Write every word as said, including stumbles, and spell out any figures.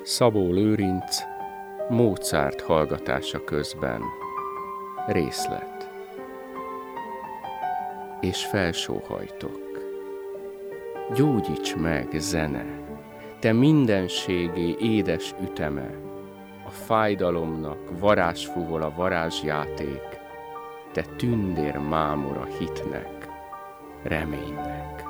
Szabó Lőrinc Mozart hallgatása közben. Részlet. És felsóhajtok. Gyógyíts meg, zene, te mindenségé édes üteme, a fájdalomnak varázsfúvol a varázsjáték, te tündér mámora hitnek, reménynek.